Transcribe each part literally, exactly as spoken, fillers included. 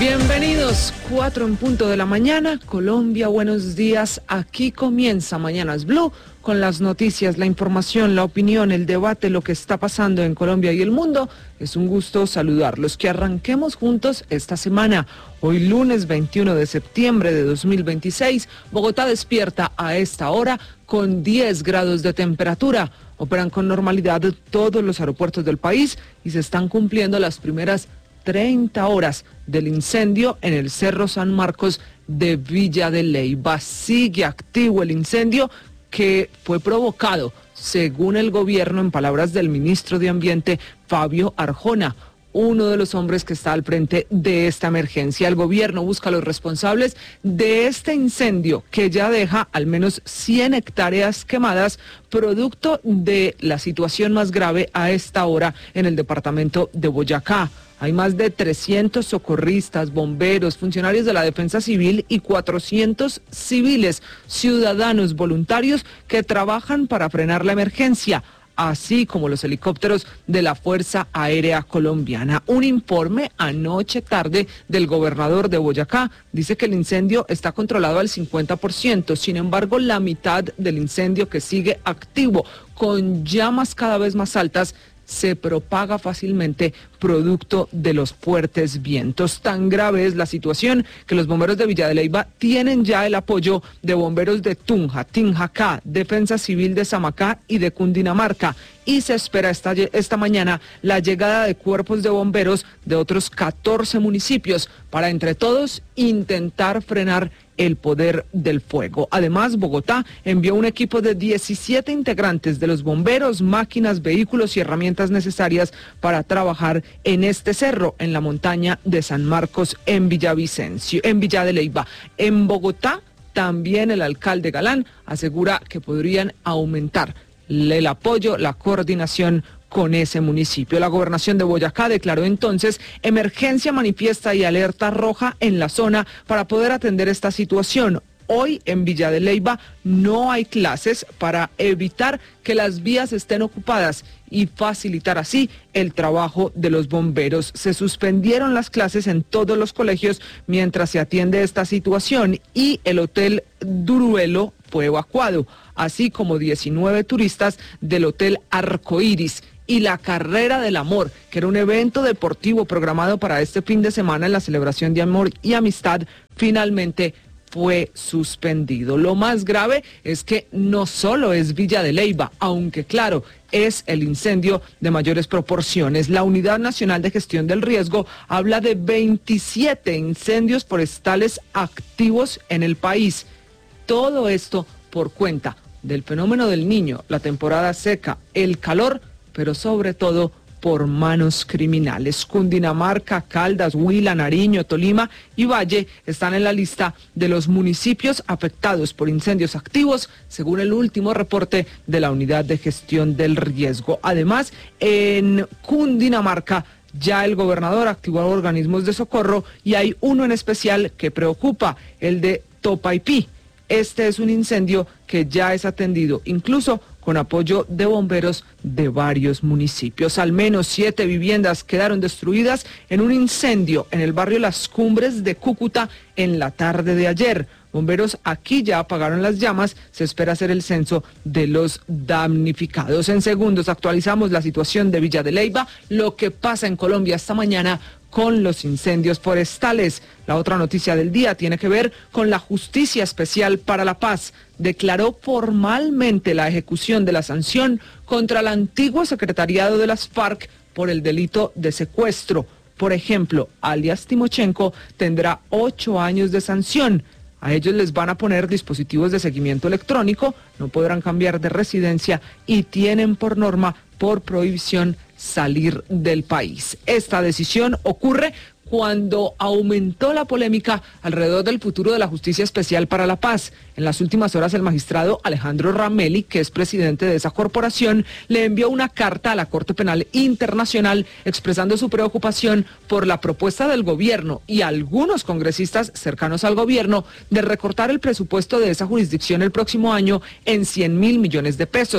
Bienvenidos, cuatro en punto de la mañana, Colombia, buenos días. Aquí comienza Mañanas Blue con las noticias, la información, la opinión, el debate, lo que está pasando en Colombia y el mundo. Es un gusto saludarlos, que arranquemos juntos esta semana. Hoy lunes veintiuno de septiembre de dos mil veintiséis, Bogotá despierta a esta hora con diez grados de temperatura. Operan con normalidad todos los aeropuertos del país y se están cumpliendo las primeras treinta horas del incendio en el Cerro San Marcos de Villa de Leyva. Sigue activo el incendio que fue provocado, según el gobierno, en palabras del ministro de Ambiente, Fabio Arjona, uno de los hombres que está al frente de esta emergencia. El gobierno busca a los responsables de este incendio que ya deja al menos cien hectáreas quemadas, producto de la situación más grave a esta hora en el departamento de Boyacá. Hay más de trescientos socorristas, bomberos, funcionarios de la Defensa Civil y cuatrocientos civiles, ciudadanos voluntarios que trabajan para frenar la emergencia, así como los helicópteros de la Fuerza Aérea Colombiana. Un informe anoche tarde del gobernador de Boyacá dice que el incendio está controlado al cincuenta por ciento, sin embargo la mitad del incendio, que sigue activo con llamas cada vez más altas, se propaga fácilmente producto de los fuertes vientos. Tan grave es la situación que los bomberos de Villa de Leyva tienen ya el apoyo de bomberos de Tunja, Tinjacá, Defensa Civil de Samacá y de Cundinamarca, y se espera esta, esta mañana la llegada de cuerpos de bomberos de otros catorce municipios para entre todos intentar frenar el poder del fuego. Además, Bogotá envió un equipo de diecisiete integrantes de los bomberos, máquinas, vehículos y herramientas necesarias para trabajar en este cerro, en la montaña de San Marcos, en Villavicencio, en Villa de Leyva. En Bogotá, también el alcalde Galán asegura que podrían aumentar el apoyo, la coordinación con ese municipio. La gobernación de Boyacá declaró entonces emergencia manifiesta y alerta roja en la zona para poder atender esta situación. Hoy en Villa de Leyva no hay clases para evitar que las vías estén ocupadas y facilitar así el trabajo de los bomberos. Se suspendieron las clases en todos los colegios mientras se atiende esta situación, y el Hotel Duruelo fue evacuado, así como diecinueve turistas del Hotel Arcoíris. Y la Carrera del Amor, que era un evento deportivo programado para este fin de semana en la celebración de amor y amistad, finalmente fue suspendido. Lo más grave es que no solo es Villa de Leyva, aunque claro, es el incendio de mayores proporciones. La Unidad Nacional de Gestión del Riesgo habla de veintisiete incendios forestales activos en el país. Todo esto por cuenta del fenómeno del Niño, la temporada seca, el calor, pero sobre todo por manos criminales. Cundinamarca, Caldas, Huila, Nariño, Tolima y Valle están en la lista de los municipios afectados por incendios activos, según el último reporte de la Unidad de Gestión del Riesgo. Además, en Cundinamarca ya el gobernador activó organismos de socorro y hay uno en especial que preocupa, el de Topaipí. Este es un incendio que ya es atendido, incluso con apoyo de bomberos de varios municipios. Al menos siete viviendas quedaron destruidas en un incendio en el barrio Las Cumbres de Cúcuta en la tarde de ayer. Bomberos aquí ya apagaron las llamas, se espera hacer el censo de los damnificados. En segundos actualizamos la situación de Villa de Leyva, lo que pasa en Colombia esta mañana con los incendios forestales. La otra noticia del día tiene que ver con la Justicia Especial para la Paz. Declaró formalmente la ejecución de la sanción contra el antiguo secretariado de las FARC por el delito de secuestro. Por ejemplo, alias Timochenko tendrá ocho años de sanción. A ellos les van a poner dispositivos de seguimiento electrónico, no podrán cambiar de residencia y tienen por norma, por prohibición, salir del país. Esta decisión ocurre cuando aumentó la polémica alrededor del futuro de la Justicia Especial para la Paz. En las últimas horas, el magistrado Alejandro Ramelli, que es presidente de esa corporación, le envió una carta a la Corte Penal Internacional expresando su preocupación por la propuesta del gobierno y algunos congresistas cercanos al gobierno de recortar el presupuesto de esa jurisdicción el próximo año en cien mil millones de pesos.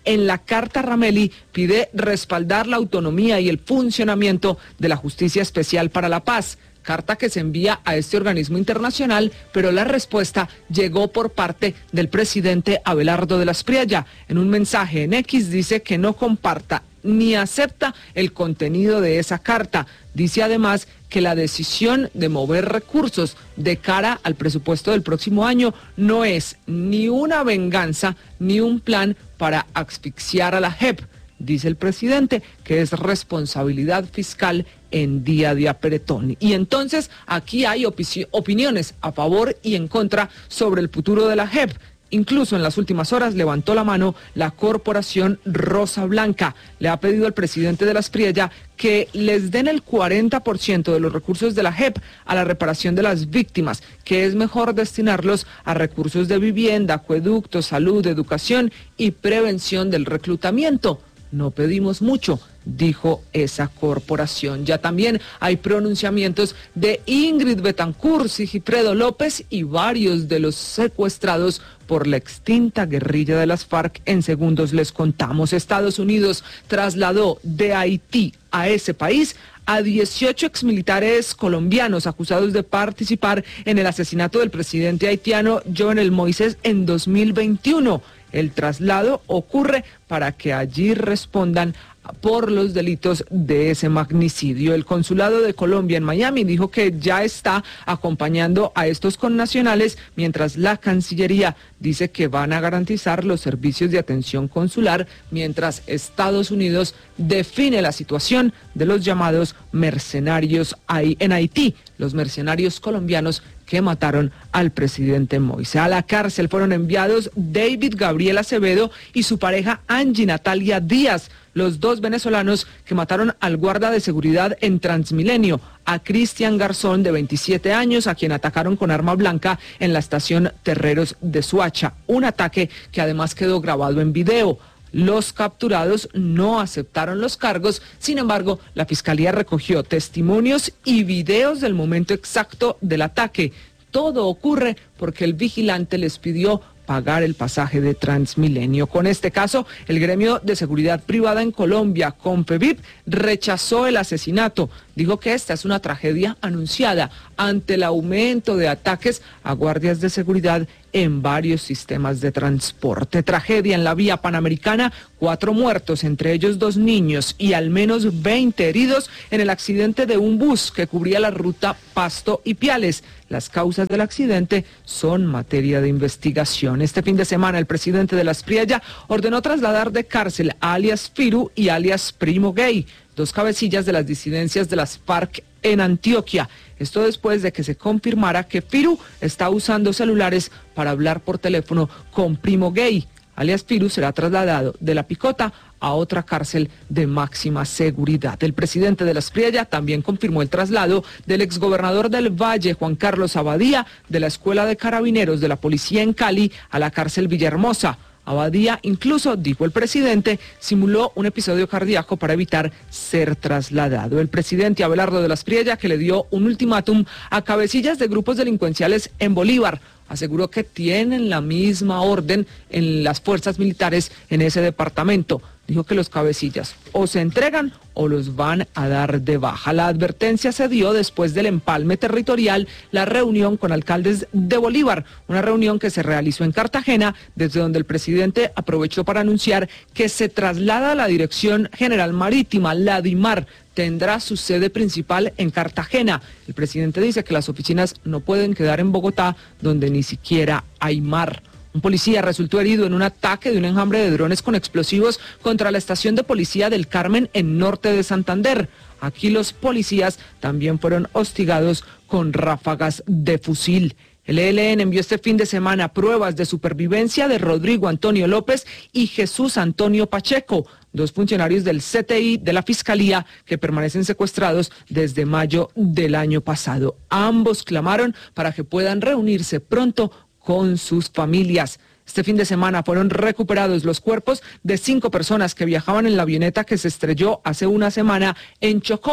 En la carta, Ramelli pide respaldar la autonomía y el funcionamiento de la Justicia Especial para la Paz. Carta que se envía a este organismo internacional, pero la respuesta llegó por parte del presidente Abelardo de la Espriella. En un mensaje en X dice que no comparta ni acepta el contenido de esa carta. Dice además que la decisión de mover recursos de cara al presupuesto del próximo año no es ni una venganza ni un plan para asfixiar a la J E P. Dice el presidente que es responsabilidad fiscal en día de apretón. Y entonces aquí hay opiniones a favor y en contra sobre el futuro de la J E P. Incluso en las últimas horas levantó la mano la corporación Rosa Blanca. Le ha pedido al presidente de la Espriella que les den el cuarenta por ciento de los recursos de la J E P a la reparación de las víctimas, que es mejor destinarlos a recursos de vivienda, acueductos, salud, educación y prevención del reclutamiento. No pedimos mucho, dijo esa corporación. Ya también hay pronunciamientos de Ingrid Betancourt, Sigifredo López y varios de los secuestrados por la extinta guerrilla de las FARC. En segundos les contamos. Estados Unidos trasladó de Haití a ese país a dieciocho exmilitares colombianos acusados de participar en el asesinato del presidente haitiano Jovenel Moïse en dos mil veintiuno. El traslado ocurre para que allí respondan por los delitos de ese magnicidio. El Consulado de Colombia en Miami dijo que ya está acompañando a estos connacionales, mientras la Cancillería dice que van a garantizar los servicios de atención consular, mientras Estados Unidos define la situación de los llamados mercenarios en Haití, los mercenarios colombianos que mataron al presidente Moïse. A la cárcel fueron enviados David Gabriel Acevedo y su pareja Angie Natalia Díaz, los dos venezolanos que mataron al guarda de seguridad en Transmilenio, a Cristian Garzón, de veintisiete años, a quien atacaron con arma blanca en la estación Terreros de Suacha. Un ataque que además quedó grabado en video. Los capturados no aceptaron los cargos, sin embargo, la Fiscalía recogió testimonios y videos del momento exacto del ataque. Todo ocurre porque el vigilante les pidió pagar el pasaje de Transmilenio. Con este caso, el gremio de seguridad privada en Colombia, Confevip, rechazó el asesinato. Dijo que esta es una tragedia anunciada ante el aumento de ataques a guardias de seguridad en varios sistemas de transporte. Tragedia en la vía panamericana, cuatro muertos, entre ellos dos niños, y al menos veinte heridos en el accidente de un bus que cubría la ruta Pasto y Piales. Las causas del accidente son materia de investigación. Este fin de semana, el presidente de la Espriella ordenó trasladar de cárcel a alias Firu y alias Primo Gay, dos cabecillas de las disidencias de las FARC en Antioquia. Esto después de que se confirmara que Firu está usando celulares para hablar por teléfono con Primo Gay. Alias Firu será trasladado de La Picota a otra cárcel de máxima seguridad. El presidente de la Espriella también confirmó el traslado del exgobernador del Valle, Juan Carlos Abadía, de la Escuela de Carabineros de la Policía en Cali a la cárcel Villahermosa. Abadía incluso, dijo el presidente, simuló un episodio cardíaco para evitar ser trasladado. El presidente Abelardo de la Espriella, que le dio un ultimátum a cabecillas de grupos delincuenciales en Bolívar, aseguró que tienen la misma orden en las fuerzas militares en ese departamento. Dijo que los cabecillas o se entregan o los van a dar de baja. La advertencia se dio después del empalme territorial, la reunión con alcaldes de Bolívar, una reunión que se realizó en Cartagena, desde donde el presidente aprovechó para anunciar que se traslada a la Dirección General Marítima, la DIMAR, tendrá su sede principal en Cartagena. El presidente dice que las oficinas no pueden quedar en Bogotá, donde ni siquiera hay mar. Un policía resultó herido en un ataque de un enjambre de drones con explosivos contra la estación de policía del Carmen en norte de Santander. Aquí los policías también fueron hostigados con ráfagas de fusil. El E L N envió este fin de semana pruebas de supervivencia de Rodrigo Antonio López y Jesús Antonio Pacheco, dos funcionarios del C T I de la Fiscalía que permanecen secuestrados desde mayo del año pasado. Ambos clamaron para que puedan reunirse pronto con sus familias. Este fin de semana fueron recuperados los cuerpos de cinco personas que viajaban en la avioneta que se estrelló hace una semana en Chocó.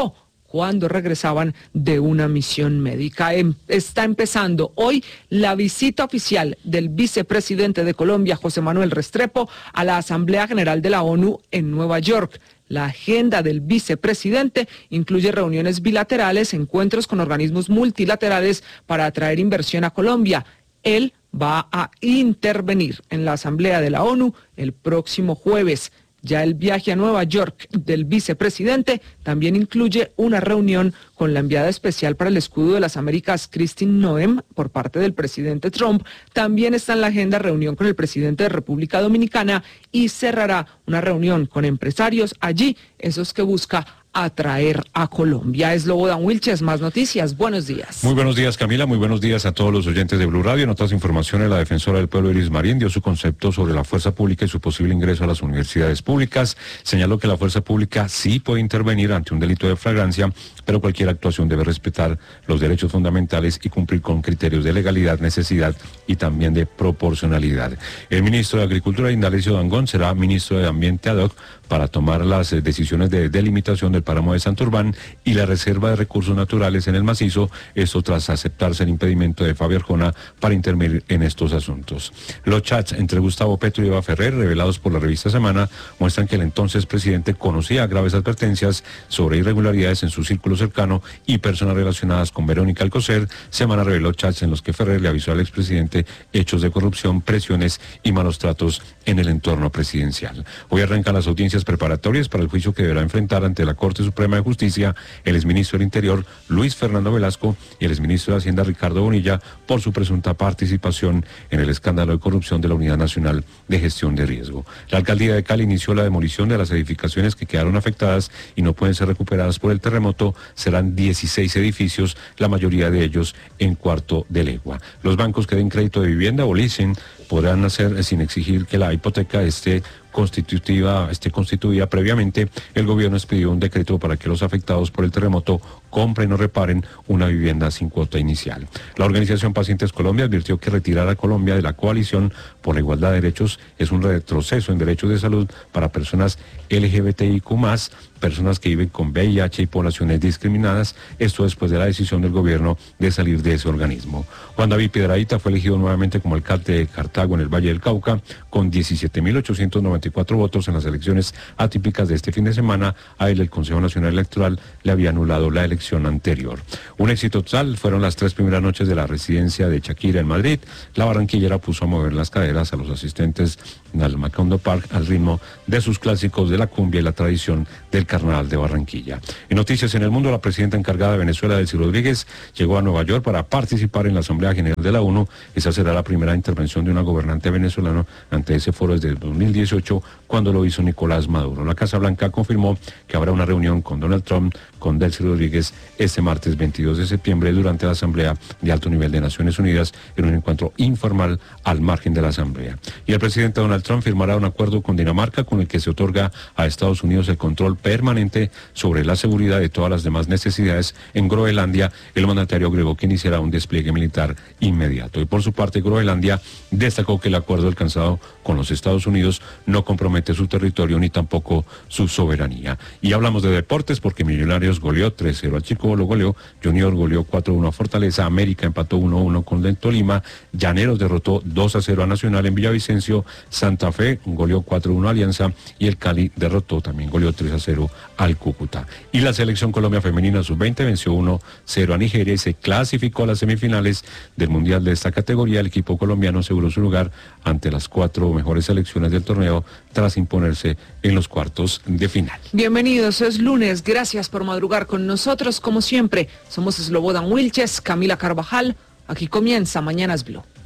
cuando regresaban de una misión médica. Em, está empezando hoy la visita oficial del vicepresidente de Colombia, José Manuel Restrepo, a la Asamblea General de la ONU en Nueva York. La agenda del vicepresidente incluye reuniones bilaterales, encuentros con organismos multilaterales para atraer inversión a Colombia. Él va a intervenir en la Asamblea de la ONU el próximo jueves. Ya el viaje a Nueva York del vicepresidente también incluye una reunión con la enviada especial para el escudo de las Américas, Christine Noem, por parte del presidente Trump. También está en la agenda reunión con el presidente de República Dominicana y cerrará una reunión con empresarios allí, esos que busca atraer a Colombia. Es Slobodan Wilches, más noticias. Buenos días. Muy buenos días, Camila. Muy buenos días a todos los oyentes de Blue Radio. En otras informaciones, la defensora del pueblo, Iris Marín, dio su concepto sobre la fuerza pública y su posible ingreso a las universidades públicas. Señaló que la fuerza pública sí puede intervenir ante un delito de flagrancia, pero cualquier actuación debe respetar los derechos fundamentales y cumplir con criterios de legalidad, necesidad y también de proporcionalidad. El ministro de Agricultura, Indalecio Dangond, será ministro de Ambiente ad hoc para tomar las decisiones de delimitación del páramo de Santurbán y la reserva de recursos naturales en el macizo, esto tras aceptarse el impedimento de Fabio Arjona para intervenir en estos asuntos. Los chats entre Gustavo Petro y Eva Ferrer, revelados por la revista Semana, muestran que el entonces presidente conocía graves advertencias sobre irregularidades en su círculo cercano y personas relacionadas con Verónica Alcocer. Semana reveló chats en los que Ferrer le avisó al expresidente hechos de corrupción, presiones y malos tratos en el entorno presidencial. Hoy arrancan las audiencias preparatorias para el juicio que deberá enfrentar ante la Corte Suprema de Justicia el exministro del Interior, Luis Fernando Velasco, y el exministro de Hacienda, Ricardo Bonilla, por su presunta participación en el escándalo de corrupción de la Unidad Nacional de Gestión de Riesgo. La alcaldía de Cali inició la demolición de las edificaciones que quedaron afectadas y no pueden ser recuperadas por el terremoto. Serán dieciséis edificios, la mayoría de ellos en cuarto de legua. Los bancos que den crédito de vivienda o leasing podrán hacer sin exigir que la hipoteca esté constitutiva, esté constituida previamente. El gobierno expidió un decreto para que los afectados por el terremoto compren o reparen una vivienda sin cuota inicial. La organización Pacientes Colombia advirtió que retirar a Colombia de la coalición por la igualdad de derechos es un retroceso en derechos de salud para personas L G B T I Q más, personas que viven con V I H y poblaciones discriminadas, esto después de la decisión del gobierno de salir de ese organismo. Juan David Piedrahita fue elegido nuevamente como alcalde de Cartago en el Valle del Cauca con diecisiete mil ochocientos noventa y cuatro votos en las elecciones atípicas de este fin de semana. A él el Consejo Nacional Electoral le había anulado la elección anterior. Un éxito total fueron las tres primeras noches de la residencia de Shakira en Madrid. La barranquillera puso a mover las caderas a los asistentes al Macondo Park al ritmo de sus clásicos de la cumbia y la tradición del Carnaval de Barranquilla. En noticias en el mundo, la presidenta encargada de Venezuela, Delcy Rodríguez, llegó a Nueva York para participar en la Asamblea General de la ONU. Esa será la primera intervención de una gobernante venezolana ante ese foro desde el dos mil dieciocho, cuando lo hizo Nicolás Maduro. La Casa Blanca confirmó que habrá una reunión con Donald Trump, con Delcy Rodríguez, este martes veintidós de septiembre durante la Asamblea de Alto Nivel de Naciones Unidas, en un encuentro informal al margen de la Asamblea. Y el presidente Donald Trump firmará un acuerdo con Dinamarca con el que se otorga a Estados Unidos el control permanente sobre la seguridad de todas las demás necesidades en Groenlandia. El mandatario agregó que iniciará un despliegue militar inmediato. Y por su parte, Groenlandia destacó que el acuerdo alcanzado con los Estados Unidos no compromete su territorio ni tampoco su soberanía. Y hablamos de deportes porque Millonarios goleó tres cero al Chico, lo goleó. Junior goleó cuatro uno a Fortaleza. América empató uno uno con el Tolima. Llaneros derrotó dos a cero a Nacional en Villavicencio. Santa Fe goleó cuatro uno a Alianza y el Cali derrotó, también goleó tres a cero al Cúcuta. Y la selección Colombia femenina sub veinte venció uno cero a Nigeria y se clasificó a las semifinales del Mundial de esta categoría. El equipo colombiano aseguró su lugar ante las cuatro mejores selecciones del torneo tras imponerse en los cuartos de final. Bienvenidos, es lunes, gracias por madrugar con nosotros como siempre. Somos Slobodan Wilches, Camila Carvajal, aquí comienza Mañanas Blue.